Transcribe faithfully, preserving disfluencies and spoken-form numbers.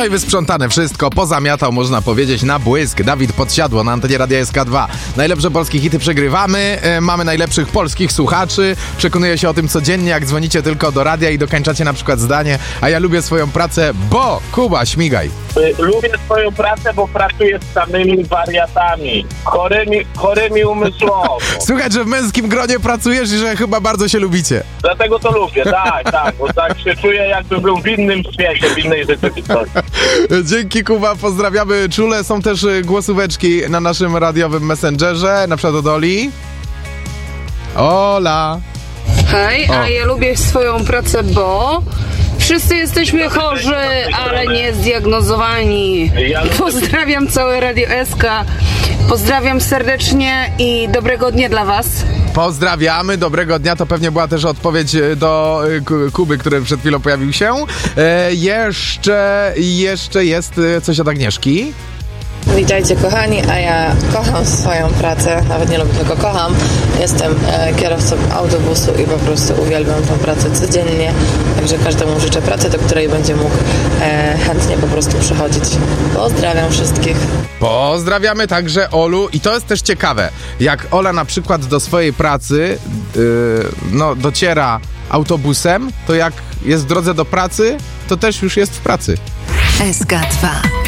No i wysprzątane wszystko, pozamiatał, można powiedzieć, na błysk. Dawid Podsiadło na antenie Radia S K dwa. Najlepsze polskie hity przegrywamy, e, mamy najlepszych polskich słuchaczy. Przekonuję się o tym codziennie, jak dzwonicie tylko do radia i dokończacie na przykład zdanie: a ja lubię swoją pracę, bo... Kuba, śmigaj. Lubię swoją pracę, bo pracuję z samymi wariatami, chorymi, chorymi umysłowo. Słychać, że w męskim gronie pracujesz i że chyba bardzo się lubicie. Dlatego to lubię, tak, tak, bo tak się czuję, jakby był w innym świecie, w innej rzeczywistości. Dzięki, Kuba, pozdrawiamy czule. Są też głosóweczki na naszym radiowym messengerze, na przykład od Oli. Ola. Hej, O. a ja lubię swoją pracę, bo wszyscy jesteśmy chorzy, ale nie zdiagnozowani. Pozdrawiam całe Radio S K. Pozdrawiam serdecznie i dobrego dnia dla was. Pozdrawiamy, dobrego dnia. To pewnie była też odpowiedź do K- Kuby, który przed chwilą pojawił się. E, jeszcze, jeszcze jest coś od Agnieszki. Witajcie kochani, a ja kocham swoją pracę, nawet nie lubię, tylko kocham. Jestem e, kierowcą autobusu i po prostu uwielbiam tą pracę codziennie, także każdemu życzę pracy, do której będzie mógł e, chętnie po prostu przychodzić. Pozdrawiam wszystkich. Pozdrawiamy także Olu i to jest też ciekawe, jak Ola na przykład do swojej pracy yy, no, dociera autobusem, to jak jest w drodze do pracy, to też już jest w pracy. S K dwa.